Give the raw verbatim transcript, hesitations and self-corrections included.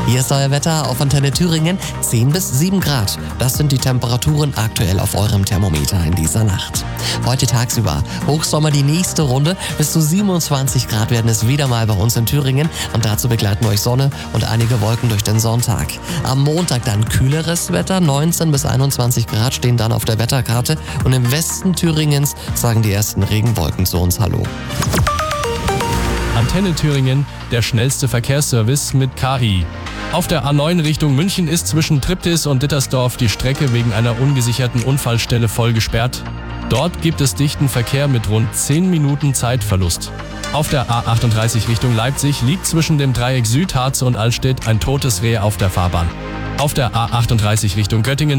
Hier ist euer Wetter auf Antenne Thüringen, zehn bis sieben Grad. Das sind die Temperaturen aktuell auf eurem Thermometer in dieser Nacht. Heute tagsüber Hochsommer die nächste Runde. Bis zu siebenundzwanzig Grad werden es wieder mal bei uns in Thüringen. Und dazu begleiten euch Sonne und einige Wolken durch den Sonntag. Am Montag dann kühleres Wetter. neunzehn bis einundzwanzig Grad stehen dann auf der Wetterkarte. Und im Westen Thüringens sagen die ersten Regenwolken zu uns Hallo. Antenne Thüringen, der schnellste Verkehrsservice mit K I. Auf der A neun Richtung München ist zwischen Triptis und Dittersdorf die Strecke wegen einer ungesicherten Unfallstelle voll gesperrt. Dort gibt es dichten Verkehr mit rund zehn Minuten Zeitverlust. Auf der A achtunddreißig Richtung Leipzig liegt zwischen dem Dreieck Süd, Harze und Allstedt ein totes Reh auf der Fahrbahn. Auf der A achtunddreißig Richtung Göttingen